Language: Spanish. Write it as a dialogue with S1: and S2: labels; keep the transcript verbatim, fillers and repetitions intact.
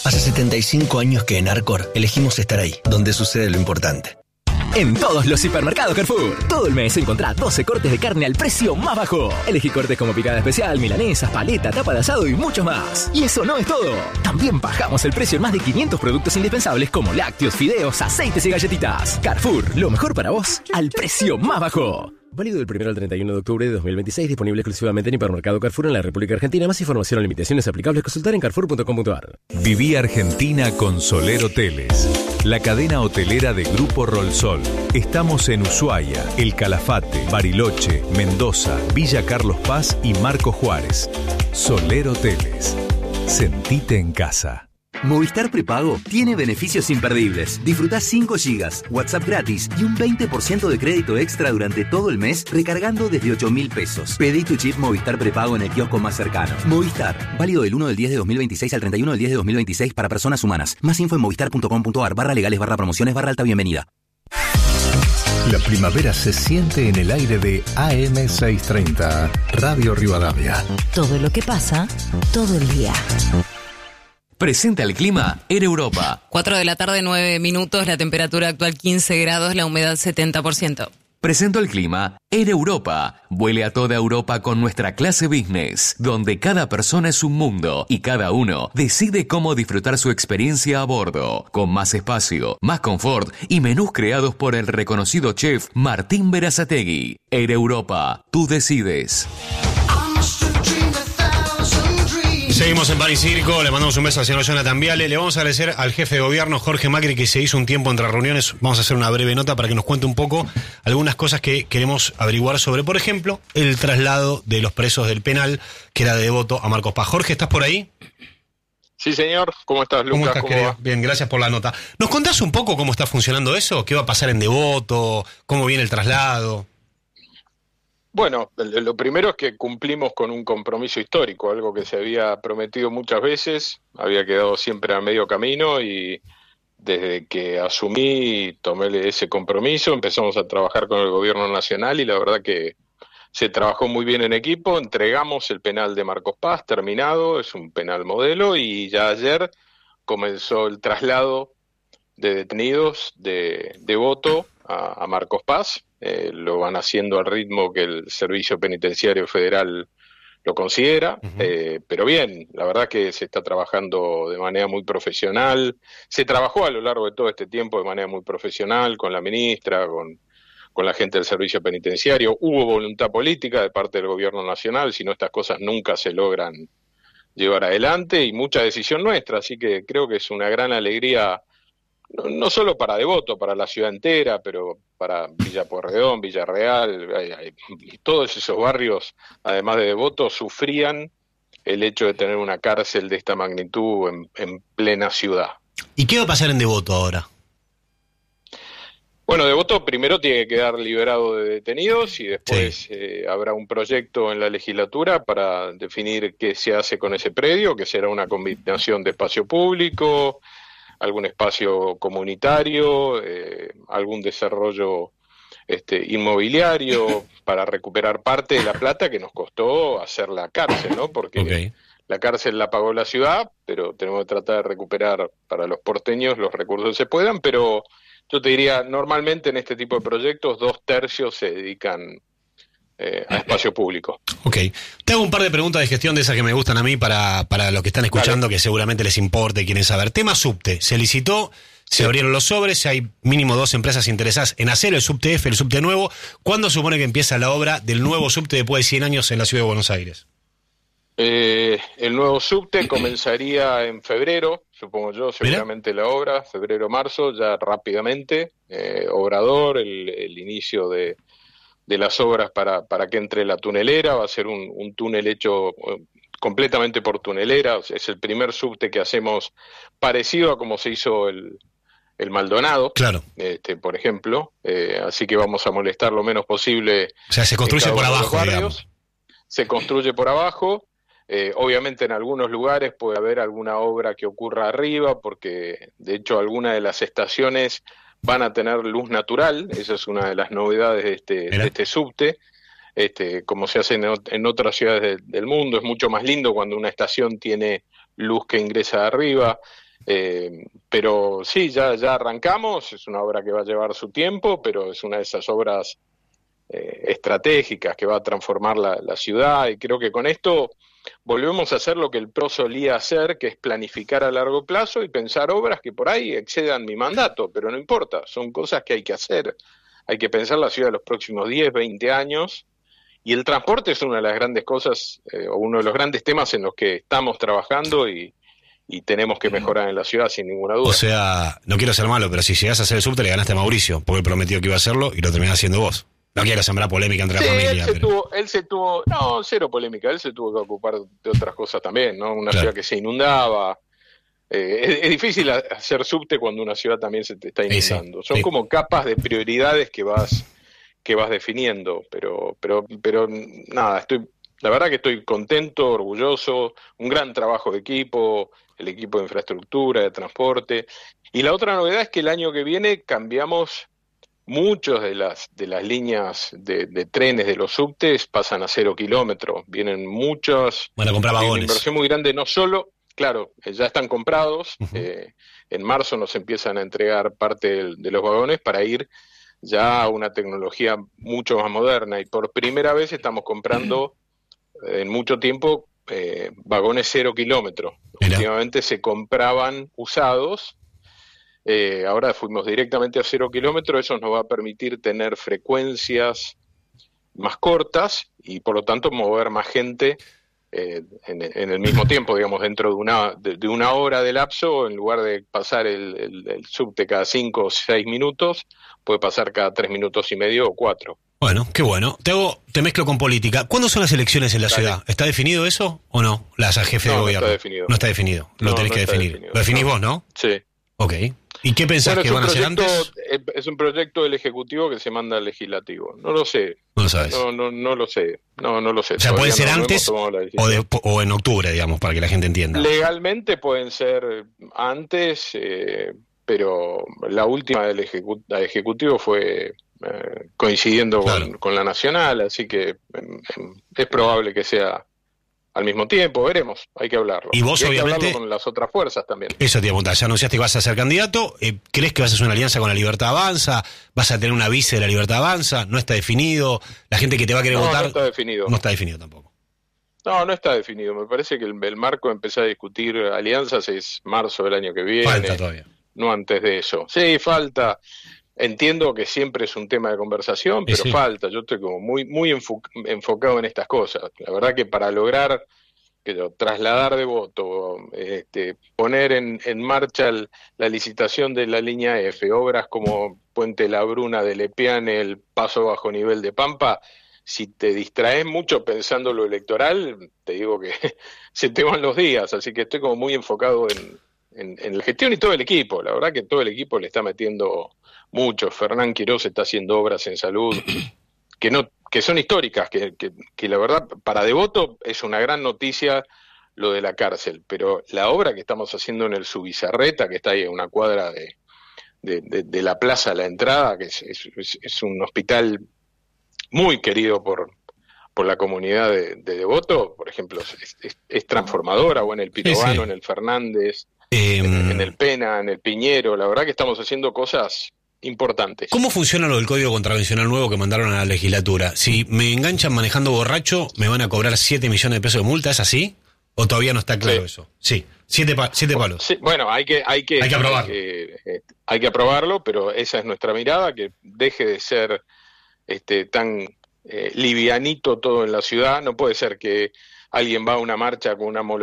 S1: Hace setenta y cinco años que en Arcor elegimos estar ahí, donde sucede lo importante.
S2: En todos los hipermercados Carrefour, todo el mes encontrá doce cortes de carne al precio más bajo. Elegí cortes como picada especial, milanesas, paleta, tapa de asado y mucho más. Y eso no es todo. También bajamos el precio en más de quinientos productos indispensables como lácteos, fideos, aceites y galletitas. Carrefour, lo mejor para vos al precio más bajo. Válido del primero al treinta y uno de octubre de dos mil veintiséis, disponible exclusivamente en Hipermercado Carrefour en la República Argentina. Más información o limitaciones aplicables, consultar en carrefour punto com punto ar.
S3: Viví Argentina con Soler Hoteles, la cadena hotelera de Grupo Rolsol. Estamos en Ushuaia, El Calafate, Bariloche, Mendoza, Villa Carlos Paz y Marco Juárez. Soler Hoteles. Sentite en casa.
S4: Movistar Prepago tiene beneficios imperdibles. Disfrutá cinco gigas, WhatsApp gratis y un veinte por ciento de crédito extra durante todo el mes recargando desde ocho mil pesos. Pedí tu chip Movistar Prepago en el kiosco más cercano. Movistar, válido del uno del diez de dos mil veintiséis al treinta y uno del diez de dos mil veintiséis para personas humanas. Más info en movistar punto com punto ar barra legales barra promociones barra alta bienvenida.
S5: La primavera se siente en el aire de A M seiscientos treinta, Radio Rivadavia.
S6: Todo lo que pasa, todo el día.
S7: Presenta el clima en Europa.
S8: cuatro de la tarde, nueve minutos, la temperatura actual quince grados, la humedad setenta por ciento.
S7: Presento el clima en Europa. Vuele a toda Europa con nuestra clase business, donde cada persona es un mundo y cada uno decide cómo disfrutar su experiencia a bordo, con más espacio, más confort y menús creados por el reconocido chef Martín Berazategui. En Europa, tú decides.
S9: Seguimos en Pan y Circo, le mandamos un beso al señor Jonathan Viale. Le vamos a agradecer al jefe de gobierno, Jorge Macri, que se hizo un tiempo entre reuniones. Vamos a hacer una breve nota para que nos cuente un poco algunas cosas que queremos averiguar sobre, por ejemplo, el traslado de los presos del penal, que era de Devoto a Marcos Paz. Jorge, ¿estás por ahí?
S10: Sí, señor. ¿Cómo estás, Lucas?
S9: ¿Cómo estás,
S10: ¿Cómo
S9: querido?
S10: va?
S9: Bien, gracias por la nota. ¿Nos contás un poco cómo está funcionando eso? ¿Qué va a pasar en Devoto? ¿Cómo viene el traslado?
S10: Bueno, lo primero es que cumplimos con un compromiso histórico, algo que se había prometido muchas veces, había quedado siempre a medio camino y desde que asumí tomé ese compromiso, empezamos a trabajar con el gobierno nacional y la verdad que se trabajó muy bien en equipo, entregamos el penal de Marcos Paz, terminado, es un penal modelo y ya ayer comenzó el traslado de detenidos de Devoto a, a Marcos Paz. Eh, lo van haciendo al ritmo que el Servicio Penitenciario Federal lo considera, uh-huh. eh, pero bien, la verdad que se está trabajando de manera muy profesional, se trabajó a lo largo de todo este tiempo de manera muy profesional con la ministra, con, con la gente del Servicio Penitenciario, hubo voluntad política de parte del Gobierno Nacional, si no estas cosas nunca se logran llevar adelante y mucha decisión nuestra, así que creo que es una gran alegría No, no solo para Devoto, para la ciudad entera, pero para Villa Pueyrredón, Villarreal, hay, hay, todos esos barrios, además de Devoto, sufrían el hecho de tener una cárcel de esta magnitud en, en plena ciudad.
S9: ¿Y qué va a pasar en Devoto ahora?
S10: Bueno, Devoto primero tiene que quedar liberado de detenidos y después sí. eh, habrá un proyecto en la legislatura para definir qué se hace con ese predio, que será una combinación de espacio público, algún espacio comunitario, eh, algún desarrollo este, inmobiliario para recuperar parte de la plata que nos costó hacer la cárcel, ¿no? Porque okay. la cárcel la pagó la ciudad, pero tenemos que tratar de recuperar para los porteños los recursos que se puedan, pero yo te diría, normalmente en este tipo de proyectos dos tercios se dedican Eh, a espacio público.
S9: Ok. Te hago un par de preguntas de gestión de esas que me gustan a mí para, para los que están escuchando, Dale. Que seguramente les importa y quieren saber. Tema subte. Se licitó, se sí. abrieron los sobres, hay mínimo dos empresas interesadas en hacer el subte F, el subte nuevo. ¿Cuándo supone que empieza la obra del nuevo subte después de cien años en la ciudad de Buenos Aires?
S10: Eh, el nuevo subte comenzaría en febrero, supongo yo, seguramente ¿Mira? La obra, febrero-marzo, ya rápidamente. Eh, obrador, el, el inicio de de las obras para, para que entre la tunelera, va a ser un, un túnel hecho completamente por tunelera, es el primer subte que hacemos parecido a como se hizo el, el Maldonado,
S9: claro.
S10: este, por ejemplo, eh, así que vamos a molestar lo menos posible.
S9: O sea, se construye por abajo, digamos.
S10: Se construye por abajo, eh, obviamente en algunos lugares puede haber alguna obra que ocurra arriba, porque de hecho algunas de las estaciones van a tener luz natural, esa es una de las novedades de este, de este subte, este, como se hace en, en otras ciudades de, del mundo, es mucho más lindo cuando una estación tiene luz que ingresa de arriba, Eh, pero sí, ya, ya arrancamos, es una obra que va a llevar su tiempo, pero es una de esas obras eh, estratégicas que va a transformar la, la ciudad, y creo que con esto volvemos a hacer lo que el P R O solía hacer, que es planificar a largo plazo y pensar obras que por ahí excedan mi mandato, pero no importa, son cosas que hay que hacer. Hay que pensar la ciudad de los próximos diez, veinte años, y el transporte es una de las grandes cosas, eh, o uno de los grandes temas en los que estamos trabajando y, y tenemos que mejorar en la ciudad, sin ninguna duda.
S9: O sea, no quiero ser malo, pero si llegás a hacer el subte le ganaste a Mauricio, porque él prometió que iba a hacerlo y lo terminás haciendo vos. No quiero sembrar polémica entre
S10: sí,
S9: la familia.
S10: Él se,
S9: pero...
S10: tuvo, él se tuvo, no, cero polémica, él se tuvo que ocupar de otras cosas también, ¿no? Una
S9: claro.
S10: ciudad que se inundaba. Eh, es, es difícil hacer subte cuando una ciudad también se te está inundando. Sí, sí. Son sí. como capas de prioridades que vas que vas definiendo, pero pero pero nada, estoy la verdad que estoy contento, orgulloso, un gran trabajo de equipo, el equipo de infraestructura, de transporte. Y la otra novedad es que el año que viene cambiamos muchos de las de las líneas de, de trenes de los subtes pasan a cero kilómetros, vienen muchos,
S9: van a comprar vagones.
S10: Una inversión muy grande, no solo, claro, ya están comprados, uh-huh. eh, en marzo nos empiezan a entregar parte de, de los vagones para ir ya a una tecnología mucho más moderna, y por primera vez estamos comprando uh-huh. en mucho tiempo eh, vagones cero kilómetros. Mira. Últimamente se compraban usados. Eh, ahora fuimos directamente a cero kilómetros, eso nos va a permitir tener frecuencias más cortas y por lo tanto mover más gente eh, en, en el mismo tiempo, digamos, dentro de una de, de una hora de lapso, en lugar de pasar el, el, el subte cada cinco o seis minutos, puede pasar cada tres minutos y medio o cuatro.
S9: Bueno, qué bueno. Te, hago, te mezclo con política. ¿Cuándo son las elecciones en la Dale. ciudad? ¿Está definido eso o no? Las al jefe
S10: no,
S9: de
S10: no
S9: gobierno.
S10: Está definido.
S9: No está definido. Lo
S10: no,
S9: tenés
S10: no
S9: que definir.
S10: Definido.
S9: Lo definís
S10: no.
S9: vos, ¿no?
S10: Sí.
S9: Ok. ¿Y qué pensás
S10: bueno,
S9: que van a hacer antes?
S10: Es un proyecto del Ejecutivo que se manda al Legislativo. No lo sé.
S9: No lo sabes.
S10: No, no, no lo sé. No, no lo sé.
S9: O sea,
S10: Todavía
S9: puede ser
S10: no,
S9: antes
S10: no
S9: o, de, o en octubre, digamos, para que la gente entienda.
S10: Legalmente pueden ser antes, eh, pero la última del ejecu- Ejecutivo fue eh, coincidiendo claro. con, con la Nacional, así que eh, es probable que sea al mismo tiempo, veremos, hay que hablarlo.
S9: Y vos,
S10: y hay
S9: obviamente,
S10: que hablarlo con las otras fuerzas también.
S9: Eso te iba a preguntar, ya anunciaste que vas a ser candidato, eh, ¿crees que vas a hacer una alianza con la Libertad Avanza? ¿Vas a tener una vice de la Libertad Avanza? ¿No está definido? ¿La gente que te va a querer
S10: no,
S9: votar?
S10: No está definido.
S9: No está definido tampoco.
S10: No, no está definido. Me parece que el, el marco de empezar a discutir alianzas es marzo del año que viene.
S9: Falta todavía.
S10: No antes de eso. Sí, falta. Entiendo que siempre es un tema de conversación, pero sí, sí. falta. Yo estoy como muy muy enfo- enfocado en estas cosas. La verdad que para lograr que yo, trasladar de voto, este, poner en, en marcha el, la licitación de la línea F, obras como Puente La Bruna de Lepiane, el paso bajo nivel de Pampa, si te distraes mucho pensando lo electoral, te digo que se te van los días, así que estoy como muy enfocado en, en, en la gestión y todo el equipo. La verdad que todo el equipo le está metiendo mucho. Fernán Quirós está haciendo obras en salud que no que son históricas, que, que, que la verdad para Devoto es una gran noticia lo de la cárcel, pero la obra que estamos haciendo en el Subizarreta, que está ahí a una cuadra de, de, de, de la plaza a la entrada, que es, es, es un hospital muy querido por, por la comunidad de, de Devoto, por ejemplo, es, es, es transformadora, o en el Pirovano, sí, sí. en el Fernández, eh, en, en el Pena, en el Piñero, la verdad que estamos haciendo cosas importantes.
S9: ¿Cómo funciona lo del Código Contravencional nuevo que mandaron a la legislatura? Si me enganchan manejando borracho, ¿me van a cobrar siete millones de pesos de multa? ¿Es así? ¿O todavía no está claro sí. eso? Sí, siete, pa- siete palos.
S10: Sí, bueno, hay que, hay que,
S9: hay que aprobarlo.
S10: Hay que, eh, hay que aprobarlo, pero esa es nuestra mirada, que deje de ser este tan eh, livianito todo en la ciudad. No puede ser que alguien va a una marcha con una